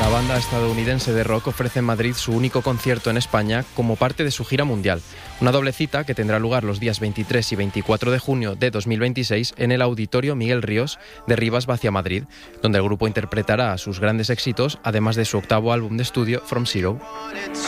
La banda estadounidense de rock ofrece en Madrid su único concierto en España como parte de su gira mundial. Una doble cita que tendrá lugar los días 23 y 24 de junio de 2026 en el Auditorio Miguel Ríos de Rivas Vacia, Madrid, donde el grupo interpretará sus grandes éxitos, además de su octavo álbum de estudio, From Zero.